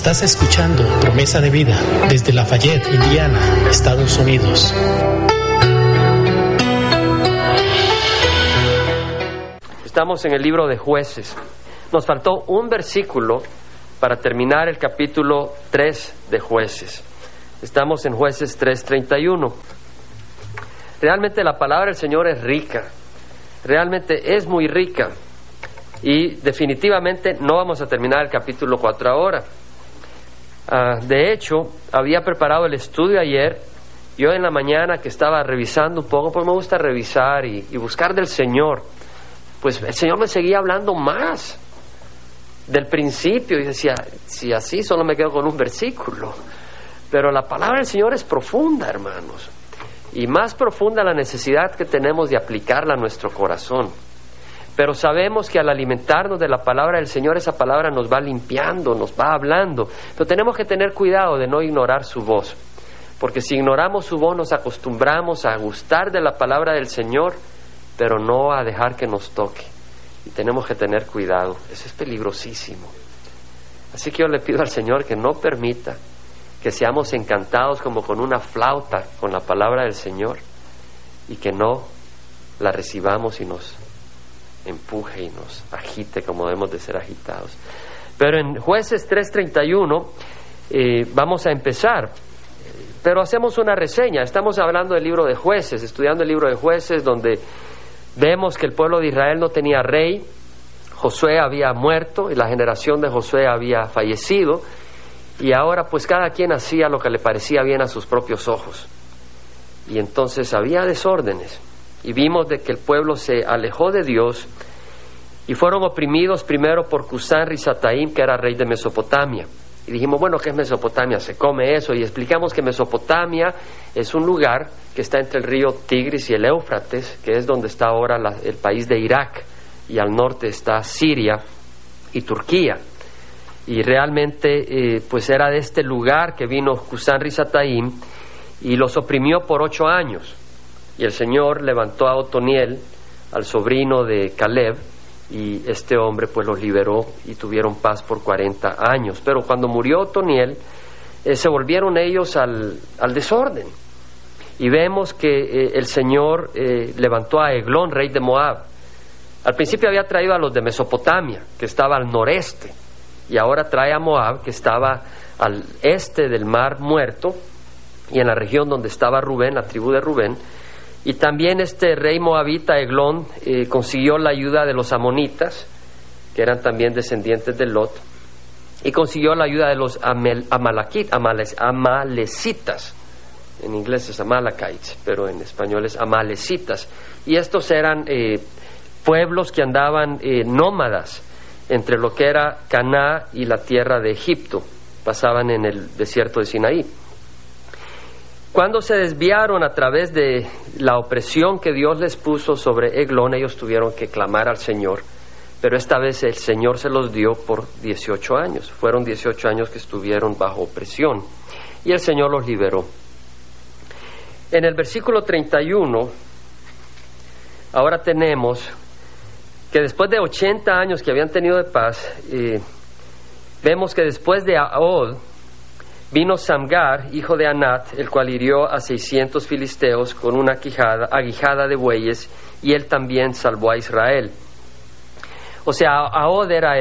Estás escuchando Promesa de Vida desde Lafayette, Indiana, Estados Unidos. Estamos en el libro de Jueces. Nos faltó un versículo para terminar el capítulo 3 de Jueces. Estamos en Jueces 3:31. Realmente la palabra del Señor es rica. Realmente es muy rica. Y definitivamente no vamos a terminar el capítulo 4 ahora. De hecho, había preparado el estudio ayer. Yo en la mañana que estaba revisando un poco, pues me gusta revisar y buscar del Señor. Pues el Señor me seguía hablando más del principio. Y decía, si así solo me quedo con un versículo. Pero la palabra del Señor es profunda, hermanos. Y más profunda la necesidad que tenemos de aplicarla a nuestro corazón. Pero sabemos que al alimentarnos de la palabra del Señor, esa palabra nos va limpiando, nos va hablando. Pero tenemos que tener cuidado de no ignorar su voz. Porque si ignoramos su voz, nos acostumbramos a gustar de la palabra del Señor, pero no a dejar que nos toque. Y tenemos que tener cuidado. Eso es peligrosísimo. Así que yo le pido al Señor que no permita que seamos encantados como con una flauta con la palabra del Señor y que no la recibamos y nos empuje y nos agite como debemos de ser agitados. Pero en Jueces 3:31 vamos a empezar, pero hacemos una reseña. Estamos hablando del libro de Jueces, estudiando el libro de Jueces, donde vemos que el pueblo de Israel no tenía rey. Josué había muerto y la generación de Josué había fallecido, y ahora pues cada quien hacía lo que le parecía bien a sus propios ojos, y entonces había desórdenes. Y vimos de que el pueblo se alejó de Dios y fueron oprimidos primero por Cusán Risataim, que era rey de Mesopotamia. Y dijimos, bueno, ¿qué es Mesopotamia? Se come eso. Y explicamos que Mesopotamia es un lugar que está entre el río Tigris y el Éufrates, que es donde está ahora el país de Irak, y al norte está Siria y Turquía. Y realmente pues era de este lugar que vino Cusán Risataim y los oprimió por 8 años. Y el Señor levantó a Otoniel, al sobrino de Caleb, y este hombre pues los liberó y tuvieron paz por 40 años. Pero cuando murió Otoniel, se volvieron ellos al desorden. Y vemos que el Señor levantó a Eglón, rey de Moab. Al principio había traído a los de Mesopotamia, que estaba al noreste, y ahora trae a Moab, que estaba al este del Mar Muerto, y en la región donde estaba Rubén, la tribu de Rubén. Y también este rey moabita, Eglón, consiguió la ayuda de los amonitas, que eran también descendientes de Lot, y consiguió la ayuda de los amalecitas. En inglés es Amalekites, pero en español es amalecitas. Y estos eran pueblos que andaban nómadas entre lo que era Caná y la tierra de Egipto. Pasaban en el desierto de Sinaí. Cuando se desviaron a través de la opresión que Dios les puso sobre Eglón, ellos tuvieron que clamar al Señor, pero esta vez el Señor se los dio por 18 años. Fueron 18 años que estuvieron bajo opresión y el Señor los liberó. En el versículo 31, ahora tenemos que después de 80 años que habían tenido de paz, vemos que después de Ahod, vino Samgar, hijo de Anat, el cual hirió a 600 filisteos con una aguijada de bueyes, y él también salvó a Israel. O sea, Ahod era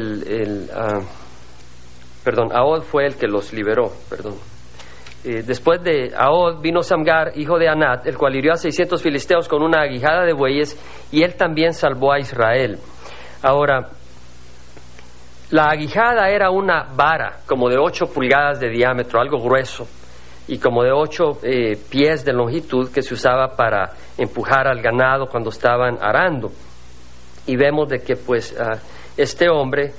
Ahod fue el que los liberó, después de Ahod vino Samgar, hijo de Anat, el cual hirió a 600 filisteos con una aguijada de bueyes, y él también salvó a Israel. Ahora, la aguijada era una vara como de 8 pulgadas de diámetro, algo grueso, y como de 8 pies de longitud, que se usaba para empujar al ganado cuando estaban arando. Y vemos de que pues este hombre,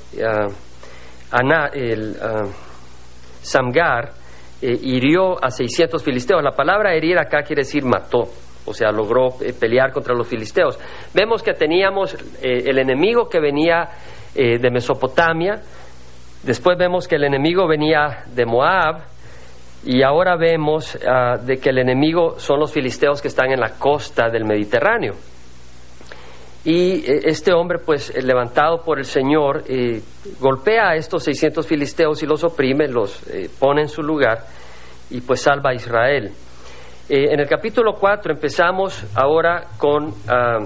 Samgar, hirió a 600 filisteos. La palabra herir acá quiere decir mató, o sea, logró pelear contra los filisteos. Vemos que teníamos el enemigo que venía de Mesopotamia, después vemos que el enemigo venía de Moab, y ahora vemos de que el enemigo son los filisteos que están en la costa del Mediterráneo. Y este hombre, pues levantado por el Señor, golpea a estos 600 filisteos y los oprime, los pone en su lugar y pues salva a Israel. En el capítulo 4 empezamos ahora con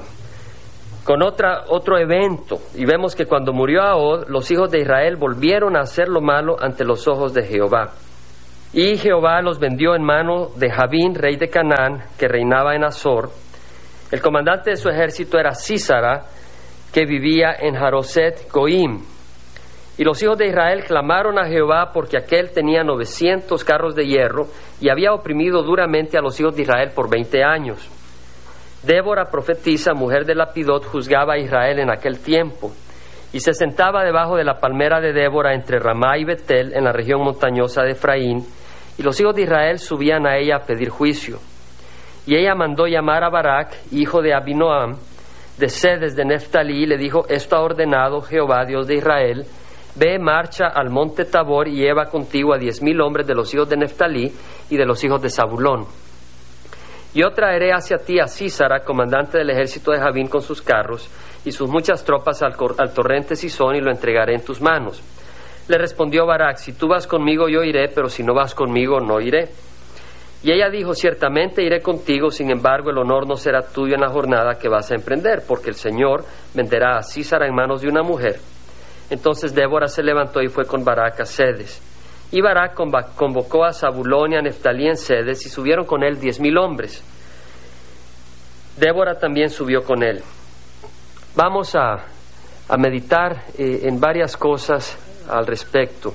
otro evento, y vemos que cuando murió Ahod, los hijos de Israel volvieron a hacer lo malo ante los ojos de Jehová. Y Jehová los vendió en mano de Jabín, rey de Canaán, que reinaba en Azor. El comandante de su ejército era Sísara, que vivía en Jaroset Goim. Y los hijos de Israel clamaron a Jehová porque aquél tenía 900 carros de hierro y había oprimido duramente a los hijos de Israel por 20 años. Débora, profetisa, mujer de Lapidot, juzgaba a Israel en aquel tiempo, y se sentaba debajo de la palmera de Débora entre Ramá y Betel, en la región montañosa de Efraín, y los hijos de Israel subían a ella a pedir juicio. Y ella mandó llamar a Barak, hijo de Abinoam, de Sedes de Neftalí, y le dijo: esto ha ordenado Jehová, Dios de Israel: ve, marcha al monte Tabor y lleva contigo a 10,000 hombres de los hijos de Neftalí y de los hijos de Zabulón. Yo traeré hacia ti a Sísara, comandante del ejército de Jabín, con sus carros y sus muchas tropas al torrente Sison, y lo entregaré en tus manos. Le respondió Barak: si tú vas conmigo, yo iré, pero si no vas conmigo, no iré. Y ella dijo: ciertamente iré contigo, sin embargo el honor no será tuyo en la jornada que vas a emprender, porque el Señor venderá a Sísara en manos de una mujer. Entonces Débora se levantó y fue con Barak a Sedes. Y Barak convocó a Zabulón y a Neftalí en Sedes, y subieron con él 10,000 hombres. Débora también subió con él. Vamos a meditar en varias cosas al respecto.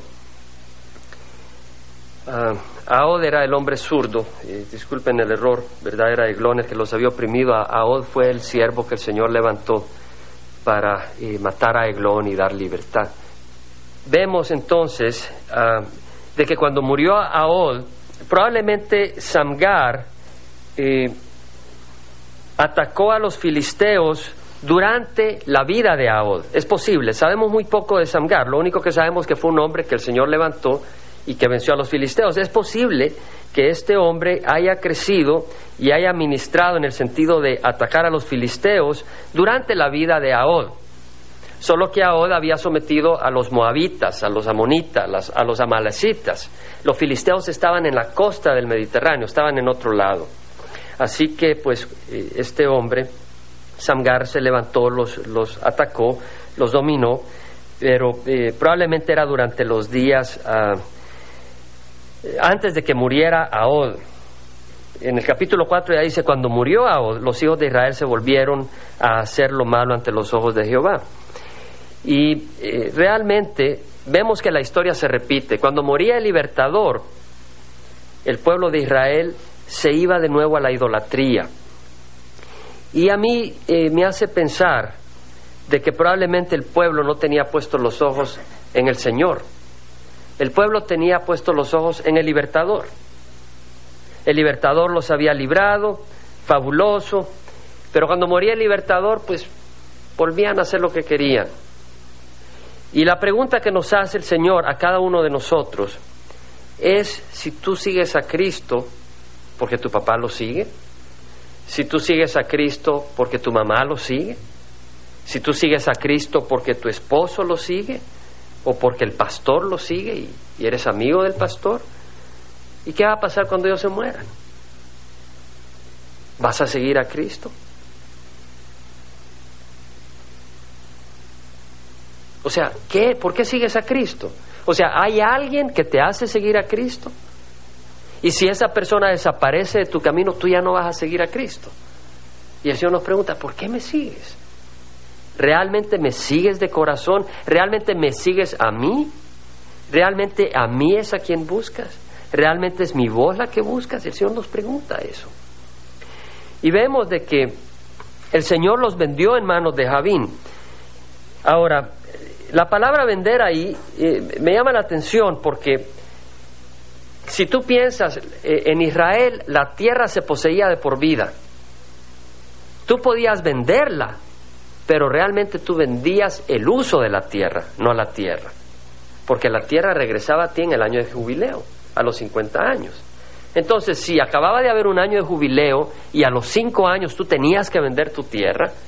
Ahod era el hombre zurdo, disculpen el error, ¿verdad? Era Eglón el que los había oprimido. Ahod fue el siervo que el Señor levantó para matar a Eglón y dar libertad. Vemos entonces de que cuando murió Ahod, probablemente Samgar atacó a los filisteos durante la vida de Ahod. Es posible, sabemos muy poco de Samgar, lo único que sabemos es que fue un hombre que el Señor levantó y que venció a los filisteos. Es posible que este hombre haya crecido y haya ministrado en el sentido de atacar a los filisteos durante la vida de Ahod. Solo que Ahod había sometido a los moabitas, a los amonitas, a los amalecitas. Los filisteos estaban en la costa del Mediterráneo, estaban en otro lado. Así que pues este hombre, Samgar, se levantó, los atacó, los dominó, pero probablemente era durante los días antes de que muriera Ahod. En el capítulo 4 ya dice: cuando murió Ahod, los hijos de Israel se volvieron a hacer lo malo ante los ojos de Jehová. Y realmente vemos que la historia se repite. Cuando moría el libertador, el pueblo de Israel se iba de nuevo a la idolatría. Y a mí me hace pensar de que probablemente el pueblo no tenía puestos los ojos en el Señor. El pueblo tenía puestos los ojos en el libertador. El libertador los había librado, fabuloso, pero cuando moría el libertador, pues volvían a hacer lo que querían. Y la pregunta que nos hace el Señor a cada uno de nosotros es si tú sigues a Cristo porque tu papá lo sigue, si tú sigues a Cristo porque tu mamá lo sigue, si tú sigues a Cristo porque tu esposo lo sigue, o porque el pastor lo sigue y eres amigo del pastor. ¿Y qué va a pasar cuando ellos se mueran? ¿Vas a seguir a Cristo? O sea, ¿por qué sigues a Cristo? O sea, ¿hay alguien que te hace seguir a Cristo? Y si esa persona desaparece de tu camino, tú ya no vas a seguir a Cristo. Y el Señor nos pregunta: ¿por qué me sigues? ¿Realmente me sigues de corazón? ¿Realmente me sigues a mí? ¿Realmente a mí es a quien buscas? ¿Realmente es mi voz la que buscas? El Señor nos pregunta eso. Y vemos de que el Señor los vendió en manos de Jabín. Ahora, la palabra vender ahí me llama la atención porque si tú piensas, en Israel la tierra se poseía de por vida. Tú podías venderla, pero realmente tú vendías el uso de la tierra, no la tierra, porque la tierra regresaba a ti en el año de jubileo, a los 50 años. Entonces, si acababa de haber un año de jubileo y a los 5 años tú tenías que vender tu tierra,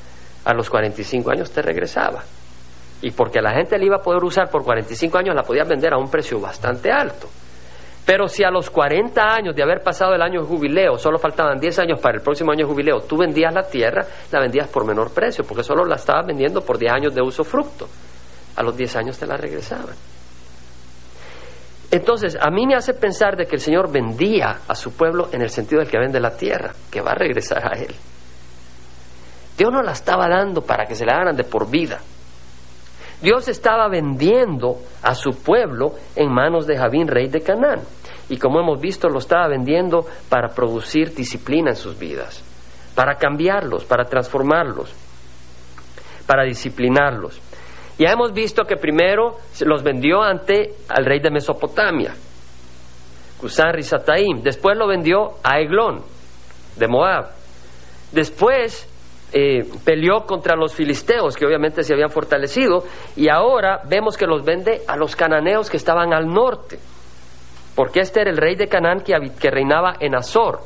a los 45 años te regresaba. Y porque la gente la iba a poder usar por 45 años, la podías vender a un precio bastante alto. Pero si a los 40 años de haber pasado el año de jubileo, solo faltaban 10 años para el próximo año de jubileo, tú vendías la tierra, la vendías por menor precio, porque solo la estabas vendiendo por 10 años de usufructo. A los 10 años te la regresaban. Entonces, a mí me hace pensar de que el Señor vendía a su pueblo en el sentido del que vende la tierra, que va a regresar a Él. Dios no la estaba dando para que se la hagan de por vida. Dios estaba vendiendo a su pueblo en manos de Javín, rey de Canaán. Y como hemos visto, lo estaba vendiendo para producir disciplina en sus vidas, para cambiarlos, para transformarlos, para disciplinarlos. Ya hemos visto que primero los vendió ante al rey de Mesopotamia, Cusán Risataim. Después lo vendió a Eglón, de Moab. Después peleó contra los filisteos, que obviamente se habían fortalecido, y ahora vemos que los vende a los cananeos que estaban al norte, porque este era el rey de Canaán que reinaba en Azor,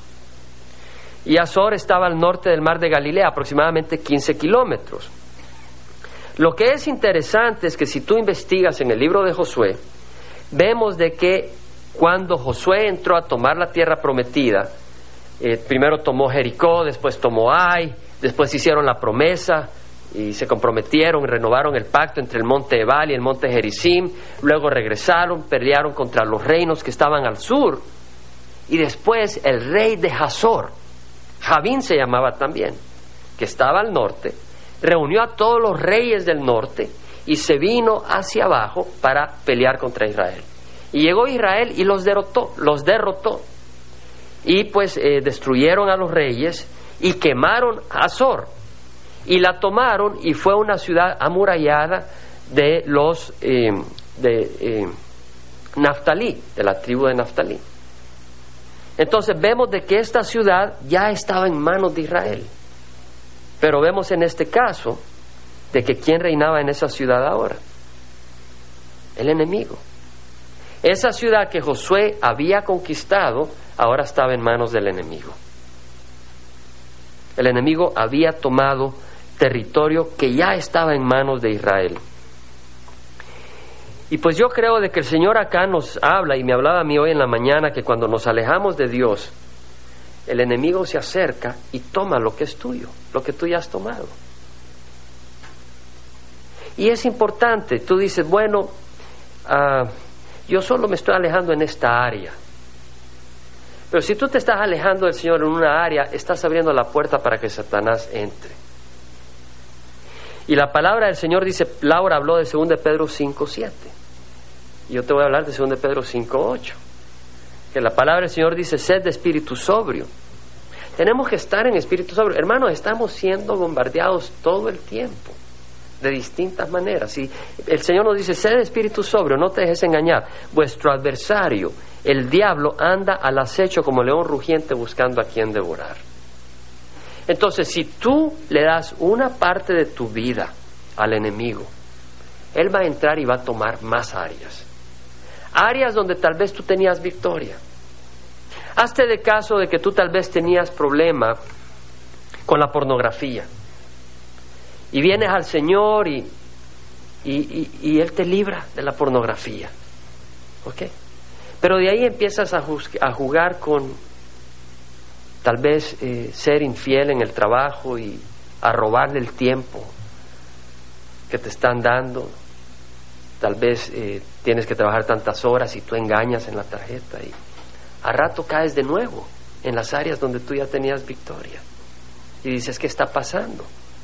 y Azor estaba al norte del mar de Galilea, aproximadamente 15 kilómetros. Lo que es interesante es que si tú investigas en el libro de Josué, vemos de que cuando Josué entró a tomar la tierra prometida, primero tomó Jericó, después tomó Ai, después hicieron la promesa y se comprometieron y renovaron el pacto entre el monte Ebal y el monte Gerizim. Luego regresaron, pelearon contra los reinos que estaban al sur, y después el rey de Hazor, Javín se llamaba también, que estaba al norte, reunió a todos los reyes del norte y se vino hacia abajo para pelear contra Israel. Y llegó Israel y los derrotó. Y pues destruyeron a los reyes y quemaron a Hazor, y la tomaron, y fue una ciudad amurallada de los Naftalí, de la tribu de Naftalí. Entonces vemos de que esta ciudad ya estaba en manos de Israel, pero vemos en este caso de que ¿quién reinaba en esa ciudad ahora? El enemigo. Esa ciudad que Josué había conquistado ahora estaba en manos del enemigo. El enemigo había tomado territorio que ya estaba en manos de Israel. Y pues yo creo de que el Señor acá nos habla, y me hablaba a mí hoy en la mañana, que cuando nos alejamos de Dios, el enemigo se acerca y toma lo que es tuyo, lo que tú ya has tomado. Y es importante, tú dices, bueno, yo solo me estoy alejando en esta área. Pero si tú te estás alejando del Señor en una área, estás abriendo la puerta para que Satanás entre. Y la palabra del Señor dice, Laura habló de 2 de Pedro 5:7. Y yo te voy a hablar de 2 de Pedro 5:8. Que la palabra del Señor dice, sed de espíritu sobrio. Tenemos que estar en espíritu sobrio. Hermanos, estamos siendo bombardeados todo el tiempo, de distintas maneras. Y el Señor nos dice, sed de espíritu sobrio, no te dejes engañar. Vuestro adversario, el diablo, anda al acecho como león rugiente buscando a quien devorar. Entonces, si tú le das una parte de tu vida al enemigo, él va a entrar y va a tomar más áreas. Áreas donde tal vez tú tenías victoria. Hazte de caso de que tú tal vez tenías problema con la pornografía. Y vienes al Señor y Él te libra de la pornografía. ¿Ok? Pero de ahí empiezas a jugar con tal vez ser infiel en el trabajo y a robarle el tiempo que te están dando. Tal vez tienes que trabajar tantas horas y tú engañas en la tarjeta y a rato caes de nuevo en las áreas donde tú ya tenías victoria. Y dices, ¿qué está pasando?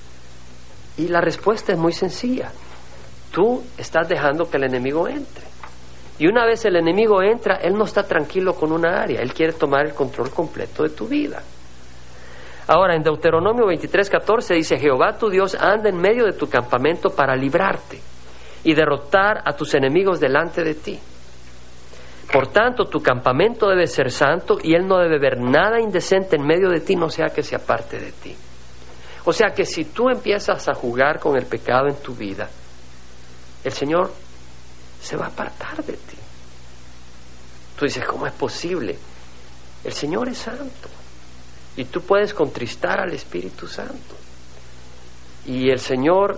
Y la respuesta es muy sencilla. Tú estás dejando que el enemigo entre. Y una vez el enemigo entra, él no está tranquilo con una área. Él quiere tomar el control completo de tu vida. Ahora, en Deuteronomio 23:14 dice, Jehová tu Dios anda en medio de tu campamento para librarte y derrotar a tus enemigos delante de ti. Por tanto, tu campamento debe ser santo y él no debe ver nada indecente en medio de ti, no sea que se aparte de ti. O sea que si tú empiezas a jugar con el pecado en tu vida, el Señor se va a apartar de ti. Tú dices, ¿cómo es posible? El Señor es santo y tú puedes contristar al Espíritu Santo. Y el Señor,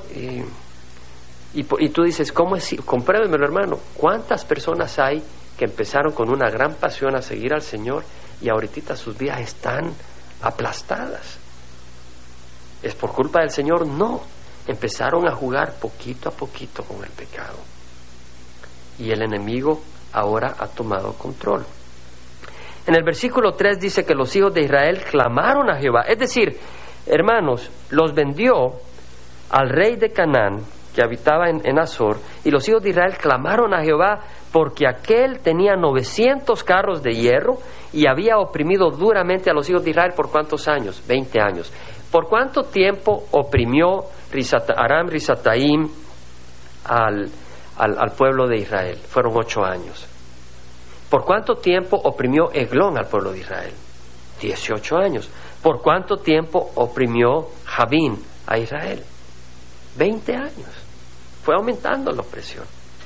y tú dices, ¿cómo es? Compruébemelo, hermano. ¿Cuántas personas hay que empezaron con una gran pasión a seguir al Señor y ahorita sus vidas están aplastadas? ¿Es por culpa del Señor? No. Empezaron a jugar poquito a poquito con el pecado. Y el enemigo ahora ha tomado control. En el versículo 3 dice que los hijos de Israel clamaron a Jehová. Es decir, hermanos, los vendió al rey de Canaán, que habitaba en Azor, y los hijos de Israel clamaron a Jehová porque aquel tenía 900 carros de hierro y había oprimido duramente a los hijos de Israel. ¿Por cuántos años? 20 años. ¿Por cuánto tiempo oprimió Aram Risataim al pueblo de Israel? Fueron 8 años. ¿Por cuánto tiempo oprimió Eglón al pueblo de Israel? 18 años. ¿Por cuánto tiempo oprimió Jabín a Israel? 20 años. Fue aumentando la opresión.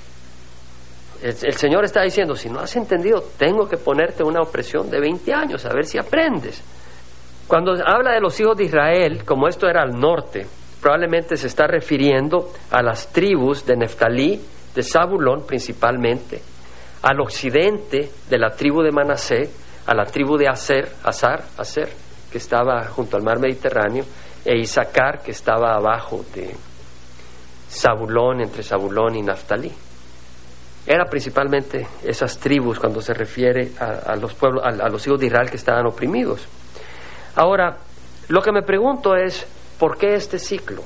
El Señor está diciendo, si no has entendido, tengo que ponerte una opresión de 20 años, a ver si aprendes. Cuando habla de los hijos de Israel, como esto era al norte, probablemente se está refiriendo a las tribus de Neftalí, de Zabulón principalmente, al occidente de la tribu de Manasé, a la tribu de Aser, que estaba junto al mar Mediterráneo, e Isaacar, que estaba abajo de Zabulón, entre Zabulón y Naftalí. Era principalmente esas tribus cuando se refiere a los pueblos, a los hijos de Israel que estaban oprimidos. Ahora, lo que me pregunto es, ¿por qué este ciclo?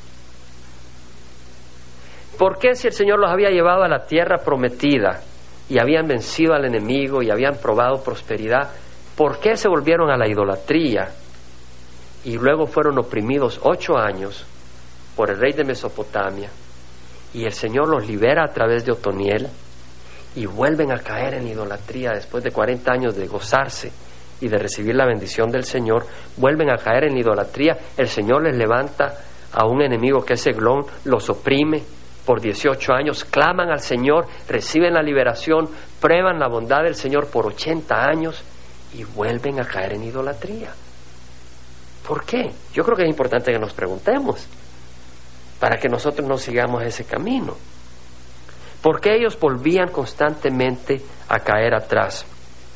¿Por qué, si el Señor los había llevado a la tierra prometida y habían vencido al enemigo y habían probado prosperidad, por qué se volvieron a la idolatría y luego fueron oprimidos 8 años por el rey de Mesopotamia, y el Señor los libera a través de Otoniel y vuelven a caer en idolatría después de 40 años de gozarse y de recibir la bendición del Señor? Vuelven a caer en idolatría. El Señor les levanta a un enemigo que es Eglón, los oprime por 18 años, claman al Señor, reciben la liberación, prueban la bondad del Señor por 80 años y vuelven a caer en idolatría. ¿Por qué? Yo creo que es importante que nos preguntemos, para que nosotros no sigamos ese camino. ¿Por qué ellos volvían constantemente a caer atrás?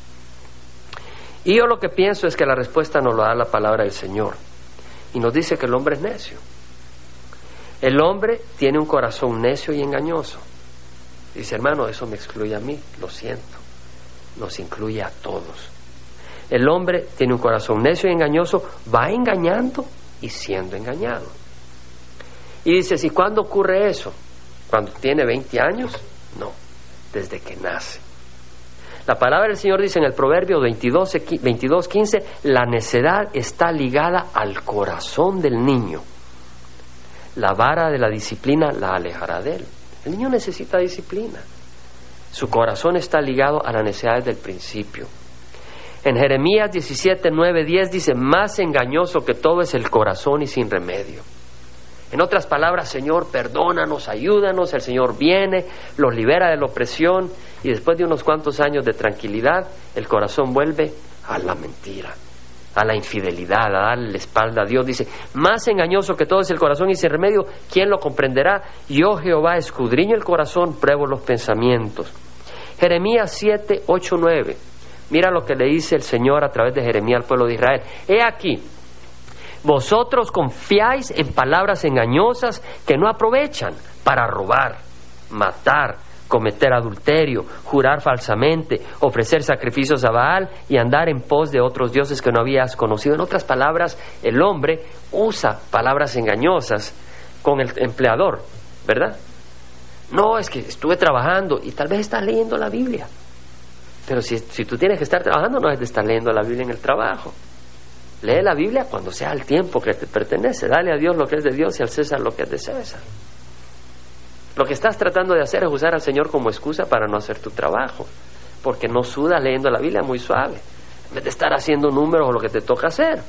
Y yo lo que pienso es que la respuesta nos lo da la palabra del Señor, y nos dice que el hombre es necio. El hombre tiene un corazón necio y engañoso. Dice, hermano, eso me excluye a mí, lo siento, nos incluye a todos. El hombre tiene un corazón necio y engañoso, va engañando y siendo engañado. Y dice, ¿y cuándo ocurre eso? ¿Cuando tiene 20 años? No, desde que nace. La palabra del Señor dice en el Proverbio 22:15, la necedad está ligada al corazón del niño. La vara de la disciplina la alejará de él. El niño necesita disciplina. Su corazón está ligado a la necedad desde el principio. En Jeremías 17:9-10 dice, más engañoso que todo es el corazón y sin remedio. En otras palabras, Señor, perdónanos, ayúdanos. El Señor viene, los libera de la opresión, y después de unos cuantos años de tranquilidad, el corazón vuelve a la mentira, a la infidelidad, a darle la espalda a Dios. Dice, más engañoso que todo es el corazón y sin remedio, ¿quién lo comprenderá? Yo, Jehová, escudriño el corazón, pruebo los pensamientos. Jeremías 7:8-9. Mira lo que le dice el Señor a través de Jeremías al pueblo de Israel. He aquí, vosotros confiáis en palabras engañosas que no aprovechan para robar, matar, cometer adulterio, jurar falsamente, ofrecer sacrificios a Baal y andar en pos de otros dioses que no habías conocido. En otras palabras, el hombre usa palabras engañosas con el empleador, ¿verdad? No, es que estuve trabajando y tal vez estás leyendo la Biblia. Pero si tú tienes que estar trabajando, no es de estar leyendo la Biblia en el trabajo. Lee la Biblia cuando sea el tiempo que te pertenece. Dale a Dios lo que es de Dios y al César lo que es de César. Lo que estás tratando de hacer es usar al Señor como excusa para no hacer tu trabajo, porque no sudas leyendo la Biblia muy suave, en vez de estar haciendo números o lo que te toca hacer.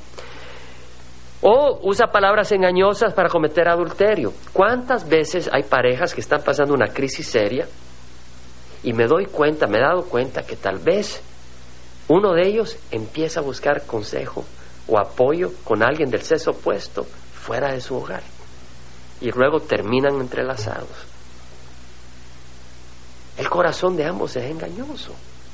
O usa palabras engañosas para cometer adulterio. ¿Cuántas veces hay parejas que están pasando una crisis seria y me he dado cuenta que tal vez uno de ellos empieza a buscar consejo o apoyo con alguien del sexo opuesto fuera de su hogar? y luego terminan entrelazados. El corazón de ambos es engañoso.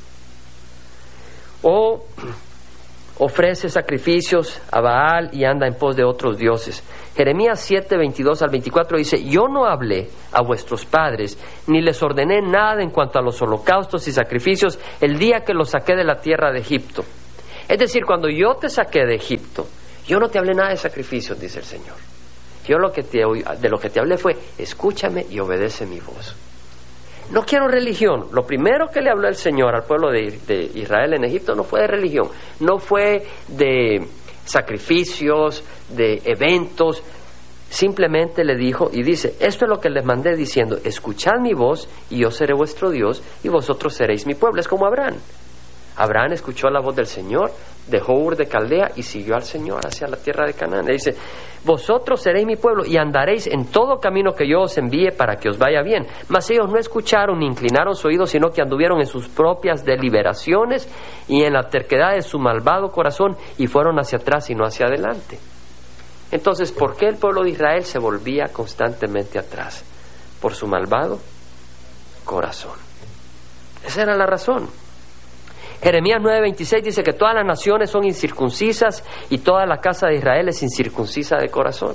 O ofrece sacrificios a Baal y anda en pos de otros dioses. Jeremías 7, 22 al 24 dice: yo no hablé a vuestros padres, ni les ordené nada en cuanto a los holocaustos y sacrificios el día que los saqué de la tierra de Egipto. Es decir, cuando yo te saqué de Egipto, yo no te hablé nada de sacrificios, dice el Señor. Yo de lo que te hablé fue: escúchame y obedece mi voz. No quiero religión. Lo primero que le habló el Señor al pueblo de Israel en Egipto no fue de religión, no fue de sacrificios, de eventos. Simplemente le dijo y dice: esto es lo que les mandé diciendo: escuchad mi voz y yo seré vuestro Dios y vosotros seréis mi pueblo. Es como Abraham. Abraham escuchó la voz del Señor, dejó Ur de Caldea y siguió al Señor hacia la tierra de Canaán. Le dice: vosotros seréis mi pueblo y andaréis en todo camino que yo os envíe para que os vaya bien. Mas ellos no escucharon ni inclinaron su oído, sino que anduvieron en sus propias deliberaciones y en la terquedad de su malvado corazón, y fueron hacia atrás y no hacia adelante. Entonces, ¿por qué el pueblo de Israel se volvía constantemente atrás? Por su malvado corazón. Esa era la razón. Jeremías 9:26 dice que todas las naciones son incircuncisas y toda la casa de Israel es incircuncisa de corazón.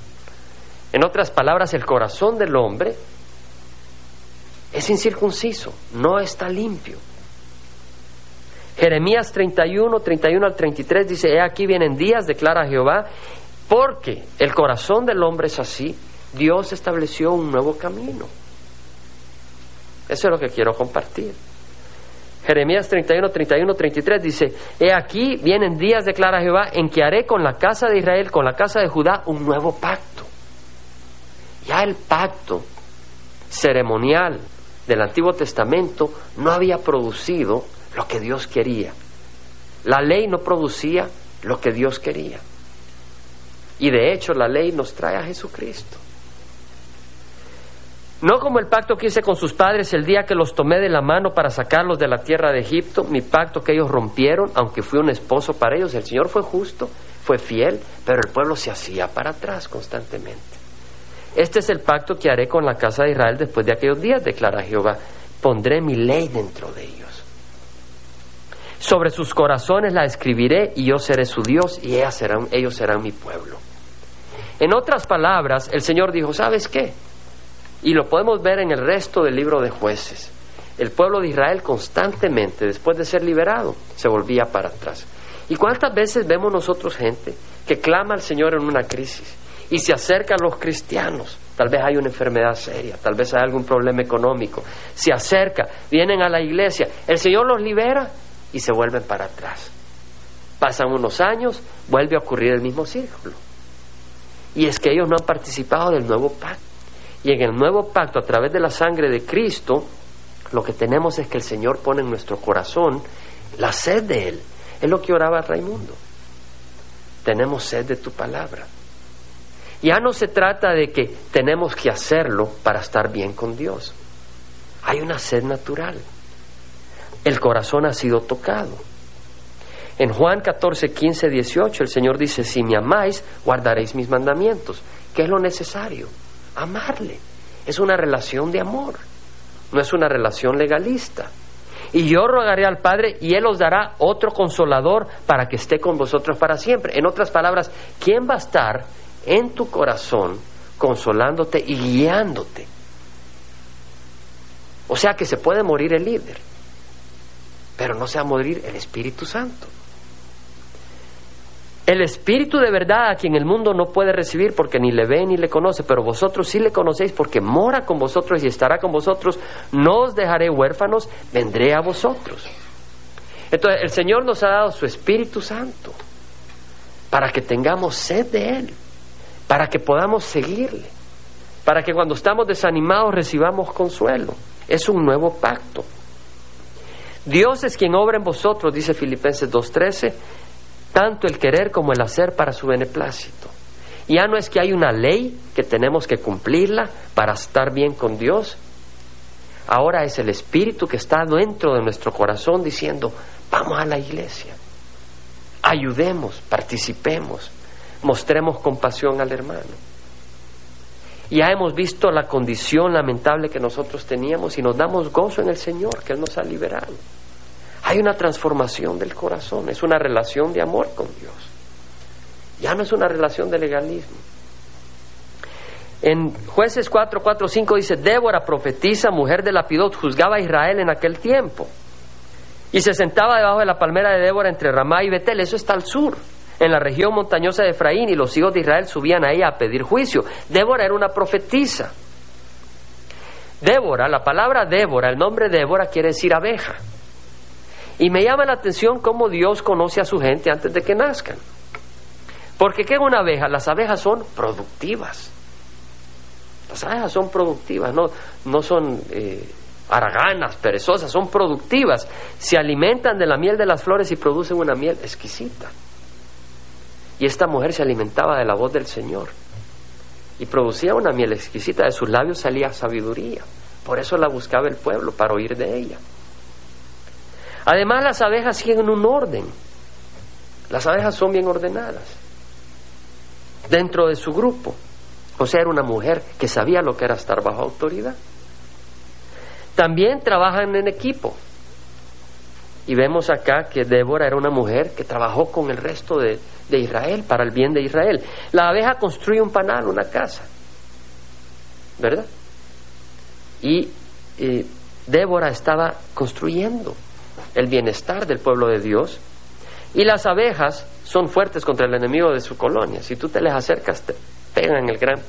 En otras palabras, el corazón del hombre es incircunciso, no está limpio. Jeremías 31 al 33 dice: he aquí vienen días, declara Jehová, porque el corazón del hombre es así, Dios estableció un nuevo camino. Eso es lo que quiero compartir. Jeremías 31, 33 dice: he aquí vienen días, declara Jehová, en que haré con la casa de Israel, con la casa de Judá, un nuevo pacto. Ya el pacto ceremonial del Antiguo Testamento no había producido lo que Dios quería. La ley no producía lo que Dios quería. Y de hecho la ley nos trae a Jesucristo. No como el pacto que hice con sus padres el día que los tomé de la mano para sacarlos de la tierra de Egipto, mi pacto que ellos rompieron, aunque fui un esposo para ellos. El Señor fue justo, fue fiel, pero el pueblo se hacía para atrás constantemente. Este es el pacto que haré con la casa de Israel después de aquellos días, declara Jehová. Pondré mi ley dentro de ellos. Sobre sus corazones la escribiré y yo seré su Dios y ellos serán mi pueblo. En otras palabras, el Señor dijo: ¿sabes qué? Y lo podemos ver en el resto del libro de Jueces. El pueblo de Israel constantemente, después de ser liberado, se volvía para atrás. ¿Y cuántas veces vemos nosotros gente que clama al Señor en una crisis y se acerca a los cristianos? Tal vez hay una enfermedad seria, tal vez hay algún problema económico. Se acerca, vienen a la iglesia, el Señor los libera y se vuelven para atrás. Pasan unos años, vuelve a ocurrir el mismo círculo. Y es que ellos no han participado del nuevo pacto. Y en el nuevo pacto, a través de la sangre de Cristo, lo que tenemos es que el Señor pone en nuestro corazón la sed de Él. Es lo que oraba Raimundo. Tenemos sed de tu palabra. Ya no se trata de que tenemos que hacerlo para estar bien con Dios. Hay una sed natural. El corazón ha sido tocado. En Juan 14, 15, 18, el Señor dice: si me amáis, guardaréis mis mandamientos. ¿Qué es lo necesario? Amarle. Es una relación de amor, no es una relación legalista. Y yo rogaré al Padre y Él os dará otro consolador para que esté con vosotros para siempre. En otras palabras, ¿quién va a estar en tu corazón consolándote y guiándote? O sea que se puede morir el líder, pero no se va a morir el Espíritu Santo. El Espíritu de verdad, a quien el mundo no puede recibir porque ni le ve ni le conoce, pero vosotros sí le conocéis porque mora con vosotros y estará con vosotros. No os dejaré huérfanos, vendré a vosotros. Entonces el Señor nos ha dado su Espíritu Santo para que tengamos sed de Él, para que podamos seguirle, para que cuando estamos desanimados recibamos consuelo. Es un nuevo pacto. Dios es quien obra en vosotros, dice Filipenses 2:13, tanto el querer como el hacer para su beneplácito. Ya no es que hay una ley que tenemos que cumplirla para estar bien con Dios. Ahora es el Espíritu que está dentro de nuestro corazón diciendo: vamos a la iglesia, ayudemos, participemos, mostremos compasión al hermano. Ya hemos visto la condición lamentable que nosotros teníamos y nos damos gozo en el Señor, que Él nos ha liberado. Hay una transformación del corazón, es una relación de amor con Dios. Ya no es una relación de legalismo. En Jueces 4:4-5 dice: Débora, profetisa, mujer de Lapidot, juzgaba a Israel en aquel tiempo. Y se sentaba debajo de la palmera de Débora entre Ramá y Betel. Eso está al sur, en la región montañosa de Efraín, y los hijos de Israel subían a ella a pedir juicio. Débora era una profetisa. Débora, la palabra Débora, el nombre Débora quiere decir abeja. Y me llama la atención cómo Dios conoce a su gente antes de que nazcan. Porque ¿qué es una abeja? Las abejas son productivas. Las abejas son productivas, no son haraganas, perezosas, son productivas. Se alimentan de la miel de las flores y producen una miel exquisita. Y esta mujer se alimentaba de la voz del Señor y producía una miel exquisita. De sus labios salía sabiduría. Por eso la buscaba el pueblo, para oír de ella. Además, las abejas siguen un orden. Las abejas son bien ordenadas dentro de su grupo. O sea, era una mujer que sabía lo que era estar bajo autoridad. También trabajan en equipo. Y vemos acá que Débora era una mujer que trabajó con el resto de Israel, para el bien de Israel. La abeja construye un panal, una casa, ¿verdad? Y Débora estaba construyendo el bienestar del pueblo de Dios. Y las abejas son fuertes contra el enemigo de su colonia. Si tú te les acercas, te pegan el gran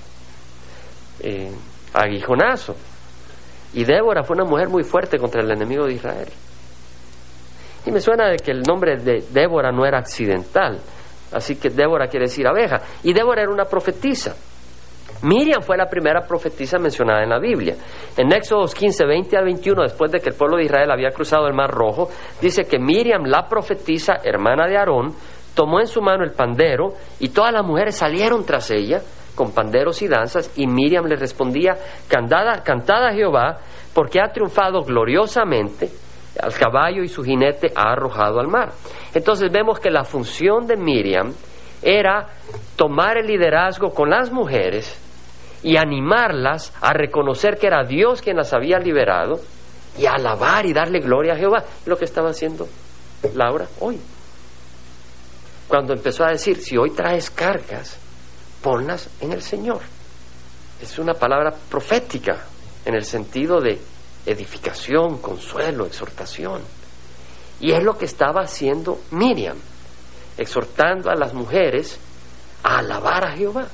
aguijonazo. Y Débora fue una mujer muy fuerte contra el enemigo de Israel. Y me suena de que el nombre de Débora no era accidental. Así que Débora quiere decir abeja. Y Débora era una profetisa. Miriam fue la primera profetisa mencionada en la Biblia. En Éxodos 15:20-21, después de que el pueblo de Israel había cruzado el Mar Rojo, dice que Miriam, la profetisa, hermana de Aarón, tomó en su mano el pandero y todas las mujeres salieron tras ella con panderos y danzas, y Miriam le respondía: cantad a Jehová, porque ha triunfado gloriosamente, al caballo y su jinete ha arrojado al mar. Entonces vemos que la función de Miriam era tomar el liderazgo con las mujeres y animarlas a reconocer que era Dios quien las había liberado y a alabar y darle gloria a Jehová. Lo que estaba haciendo Laura hoy, cuando empezó a decir: si hoy traes cargas, ponlas en el Señor. Es una palabra profética en el sentido de edificación, consuelo, exhortación. Y es lo que estaba haciendo Miriam, exhortando a las mujeres a alabar a Jehová.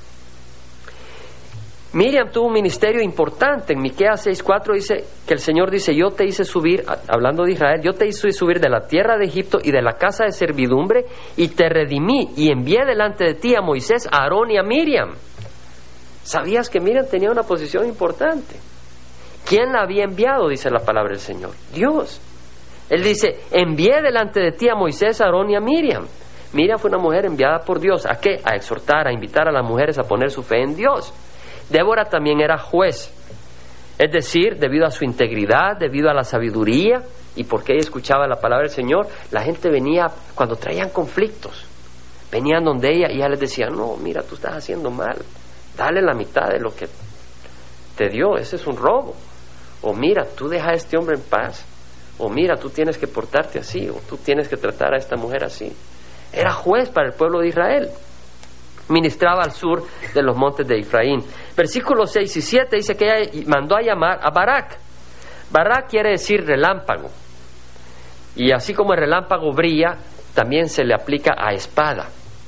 Miriam tuvo un ministerio importante. En Miqueas 6:4 dice que el Señor dice: yo te hice subir, hablando de Israel, yo te hice subir de la tierra de Egipto y de la casa de servidumbre, y te redimí y envié delante de ti a Moisés, a Aarón y a Miriam. ¿Sabías que Miriam tenía una posición importante? ¿Quién la había enviado? Dice la palabra del Señor: Dios. Él dice: envié delante de ti a Moisés, a Aarón y a Miriam. Miriam fue una mujer enviada por Dios. ¿A qué? A exhortar, a invitar a las mujeres a poner su fe en Dios. Débora también era juez, es decir, debido a su integridad, debido a la sabiduría, y porque ella escuchaba la palabra del Señor, la gente venía, cuando traían conflictos, venían donde ella y ella les decía: no, mira, tú estás haciendo mal, dale la mitad de lo que te dio, ese es un robo. O mira, tú deja a este hombre en paz. O mira, tú tienes que portarte así, o tú tienes que tratar a esta mujer así. Era juez para el pueblo de Israel. Ministraba al sur de los montes de Efraín. Versículos 6 y 7 dice que ella mandó a llamar a Barak. Barak quiere decir relámpago. Y así como el relámpago brilla, también se le aplica a espada.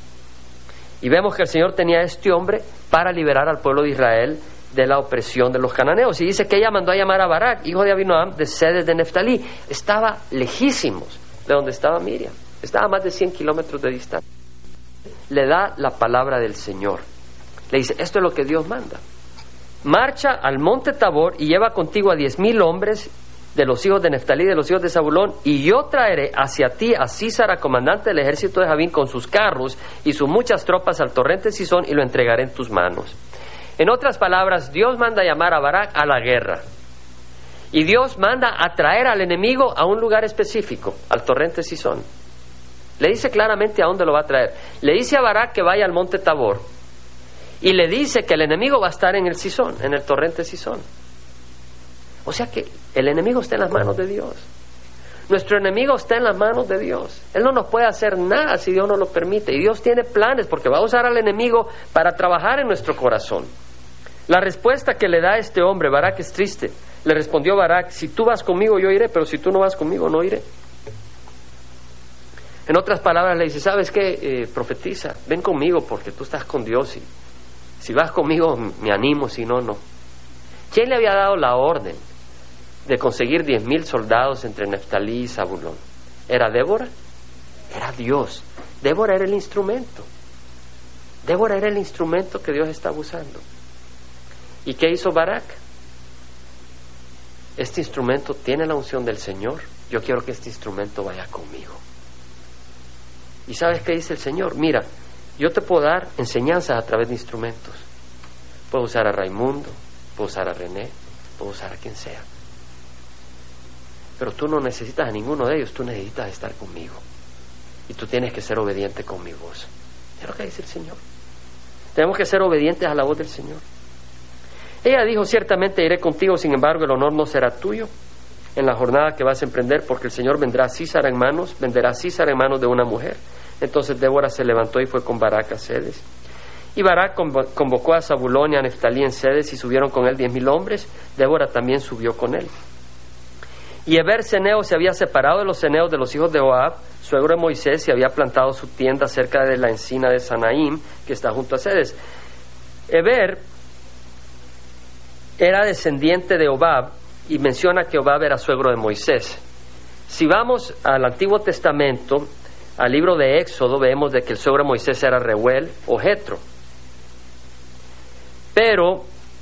Y vemos que el Señor tenía a este hombre para liberar al pueblo de Israel de la opresión de los cananeos. Y dice que ella mandó a llamar a Barak, hijo de Abinoam, de Sedes de Neftalí. Estaba lejísimos de donde estaba Miriam. Estaba a más de 100 kilómetros de distancia. Le da la palabra del Señor. Le dice: esto es lo que Dios manda. Marcha al monte Tabor y lleva contigo a 10,000 hombres de los hijos de Neftalí, de los hijos de Zabulón, y yo traeré hacia ti a Sísara, comandante del ejército de Javín, con sus carros y sus muchas tropas al torrente Sison, y lo entregaré en tus manos. En otras palabras, Dios manda llamar a Barak a la guerra. Y Dios manda a traer al enemigo a un lugar específico, al torrente Sison. Le dice claramente a dónde lo va a traer. Le dice a Barak que vaya al monte Tabor y le dice que el enemigo va a estar en el Cisón, en el torrente Cisón. O sea que el enemigo está en las manos de Dios. Nuestro enemigo está en las manos de Dios. Él no nos puede hacer nada si Dios no lo permite. Y Dios tiene planes porque va a usar al enemigo para trabajar en nuestro corazón. La respuesta que le da este hombre, Barak, es triste. Le respondió Barak: si tú vas conmigo yo iré, pero si tú no vas conmigo no iré. En otras palabras le dice: ¿sabes qué? Profetiza, ven conmigo porque tú estás con Dios y si vas conmigo me animo, si no, no. ¿Quién le había dado la orden de conseguir 10,000 soldados entre Neftalí y Zabulón? ¿Era Débora? Era Dios. Débora era el instrumento. Débora era el instrumento que Dios estaba usando. ¿Y qué hizo Barak? Este instrumento tiene la unción del Señor. Yo quiero que este instrumento vaya conmigo. ¿Y sabes qué dice el Señor? Mira, yo te puedo dar enseñanzas a través de instrumentos. Puedo usar a Raimundo, puedo usar a René, puedo usar a quien sea. Pero tú no necesitas a ninguno de ellos, tú necesitas estar conmigo. Y tú tienes que ser obediente con mi voz. Es lo que dice el Señor. Tenemos que ser obedientes a la voz del Señor. Ella dijo: ciertamente iré contigo, sin embargo el honor no será tuyo en la jornada que vas a emprender, porque el Señor venderá a Sísara en manos de una mujer. Entonces Débora se levantó y fue con Barak a Cedes. Y Barak convocó a Zabulón y a Neftalí en Cedes, y subieron con él 10,000 hombres. Débora también subió con él. Y Heber ceneo se había separado de los ceneos de los hijos de Joab, suegro de Moisés, y había plantado su tienda cerca de la encina de Sanaim, que está junto a Cedes. Heber era descendiente de Hobab, y menciona que Hobab era suegro de Moisés. Si vamos al Antiguo Testamento, al libro de Éxodo, vemos de que el suegro de Moisés era Reuel o Jetro. Pero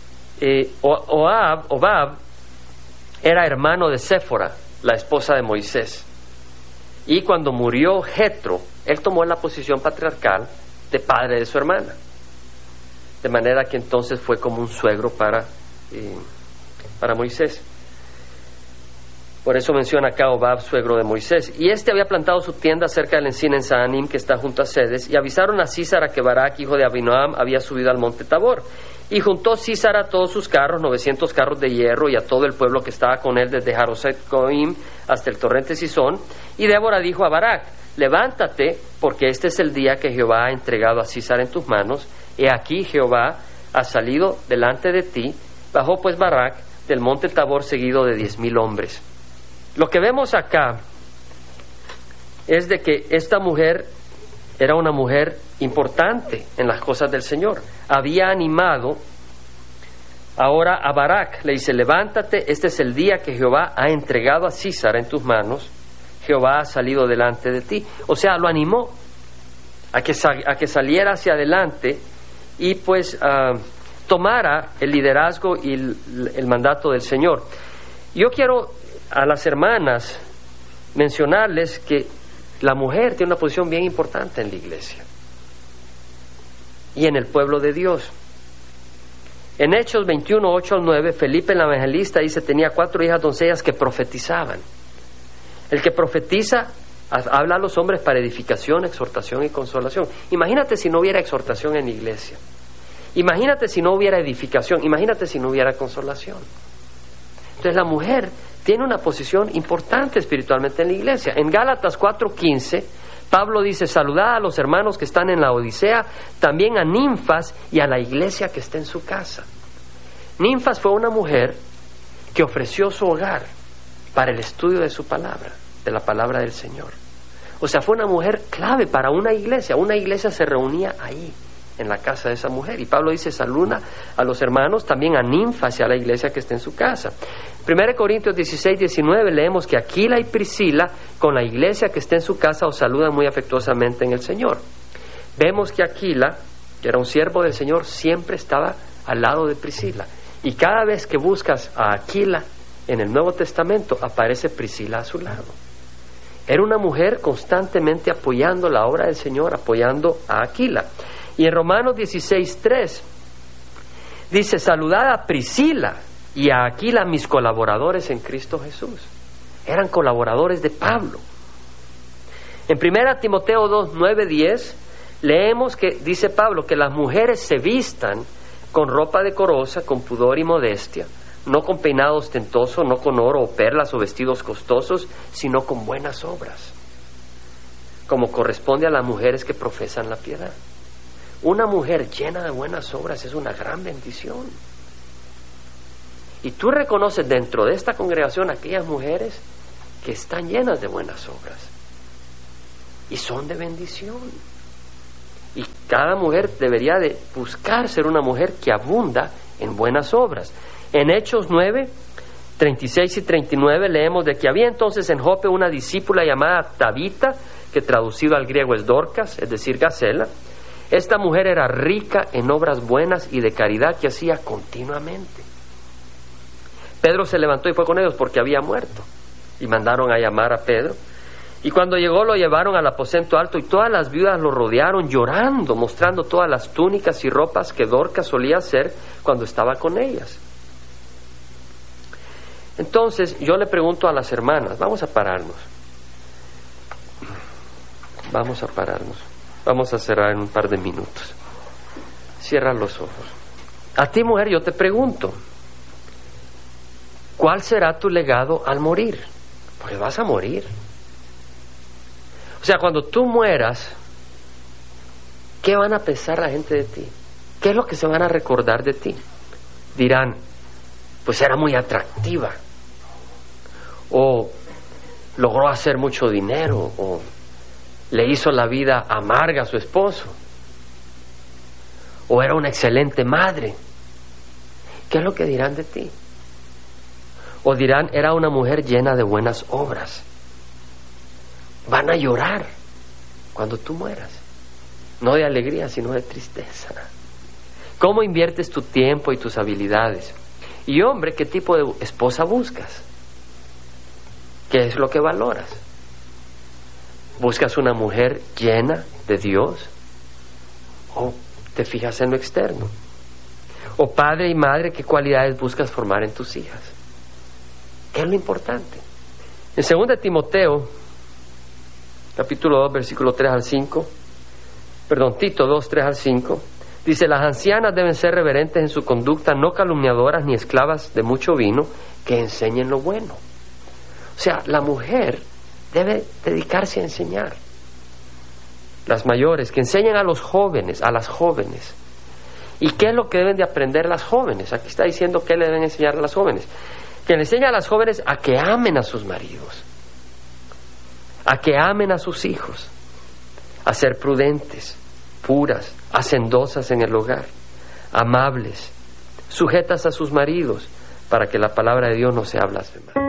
Hobab era hermano de Séfora, la esposa de Moisés. Y cuando murió Jetro, él tomó la posición patriarcal de padre de su hermana. De manera que entonces fue como un suegro para Moisés. Por eso menciona acá Hobab, suegro de Moisés. Y este había plantado su tienda cerca de la encina en Saanim, que está junto a Cedes, y avisaron a Sísara que Barak, hijo de Abinoam, había subido al monte Tabor. Y juntó Sísara todos sus carros, 900 carros de hierro, y a todo el pueblo que estaba con él, desde Haroset Goim hasta el torrente Sison. Y Débora dijo a Barak: levántate, porque este es el día que Jehová ha entregado a Sísara en tus manos. He aquí Jehová ha salido delante de ti. Bajó pues Barak del monte Tabor seguido de 10,000 hombres. Lo que vemos acá es de que esta mujer era una mujer importante en las cosas del Señor. Había animado ahora a Barak. Le dice: levántate, este es el día que Jehová ha entregado a Sísara en tus manos. Jehová ha salido delante de ti. O sea, lo animó a que saliera hacia adelante y pues tomara el liderazgo y el mandato del Señor. Yo quiero a las hermanas mencionarles que la mujer tiene una posición bien importante en la iglesia y en el pueblo de Dios. En Hechos 21, 8 al 9, Felipe el evangelista dice: tenía 4 hijas doncellas que profetizaban. El que profetiza habla a los hombres para edificación, exhortación y consolación. Imagínate si no hubiera exhortación en la iglesia. Imagínate si no hubiera edificación. Imagínate si no hubiera consolación. Entonces la mujer tiene una posición importante espiritualmente en la iglesia. En Gálatas 4:15, Pablo dice: saludad a los hermanos que están en la Odisea, también a Ninfas y a la iglesia que está en su casa. Ninfas fue una mujer que ofreció su hogar para el estudio de su palabra, de la palabra del Señor. O sea, fue una mujer clave para una iglesia. Una iglesia se reunía ahí, en la casa de esa mujer. Y Pablo dice: saluda a los hermanos, también a Ninfas y a la iglesia que está en su casa. 1 Corintios 16, 19 leemos que Aquila y Priscila con la iglesia que está en su casa os saludan muy afectuosamente en el Señor. Vemos que Aquila, que era un siervo del Señor, siempre estaba al lado de Priscila. Y cada vez que buscas a Aquila en el Nuevo Testamento, aparece Priscila a su lado. Era una mujer constantemente apoyando la obra del Señor, apoyando a Aquila. Y en Romanos 16:3 dice: saludad a Priscila y a Aquila, mis colaboradores en Cristo Jesús. Eran colaboradores de Pablo. En 1 Timoteo 2, 9, 10 leemos que, dice Pablo, que las mujeres se vistan con ropa decorosa, con pudor y modestia, no con peinado ostentoso, no con oro o perlas o vestidos costosos, sino con buenas obras, como corresponde a las mujeres que profesan la piedad. Una mujer llena de buenas obras es una gran bendición. Y tú reconoces dentro de esta congregación aquellas mujeres que están llenas de buenas obras y son de bendición. Y cada mujer debería de buscar ser una mujer que abunda en buenas obras. En Hechos 9, 36 y 39 leemos de que había entonces en Jope una discípula llamada Tabita, que traducido al griego es Dorcas, es decir, Gacela. Esta mujer era rica en obras buenas y de caridad que hacía continuamente. Pedro se levantó y fue con ellos porque había muerto, y mandaron a llamar a Pedro. Y cuando llegó lo llevaron al aposento alto, y todas las viudas lo rodearon llorando, mostrando todas las túnicas y ropas que Dorcas solía hacer cuando estaba con ellas. Entonces yo le pregunto a las hermanas, vamos a pararnos, vamos a cerrar en un par de minutos. Cierra los ojos. A ti, mujer, yo te pregunto, ¿cuál será tu legado al morir? Porque vas a morir. O sea, cuando tú mueras, ¿qué van a pensar la gente de ti? ¿Qué es lo que se van a recordar de ti? Dirán, pues era muy atractiva, o logró hacer mucho dinero, o le hizo la vida amarga a su esposo, o era una excelente madre. ¿Qué es lo que dirán de ti? O dirán, era una mujer llena de buenas obras. Van a llorar cuando tú mueras, no de alegría, sino de tristeza. ¿Cómo inviertes tu tiempo y tus habilidades? Y hombre, ¿qué tipo de esposa buscas? ¿Qué es lo que valoras? ¿Buscas una mujer llena de Dios? ¿O te fijas en lo externo? O padre y madre, ¿qué cualidades buscas formar en tus hijas? ¿Qué es lo importante? En 2 Timoteo, capítulo 2, versículo 3 al 5, Tito 2, 3 al 5, dice, las ancianas deben ser reverentes en su conducta, no calumniadoras ni esclavas de mucho vino, que enseñen lo bueno. O sea, la mujer debe dedicarse a enseñar. Las mayores, que enseñen a los jóvenes, a las jóvenes. ¿Y qué es lo que deben de aprender las jóvenes? Aquí está diciendo qué le deben enseñar a las jóvenes. Que le enseñen a las jóvenes a que amen a sus maridos, a que amen a sus hijos, a ser prudentes, puras, hacendosas en el hogar, amables, sujetas a sus maridos, para que la palabra de Dios no sea blasfema.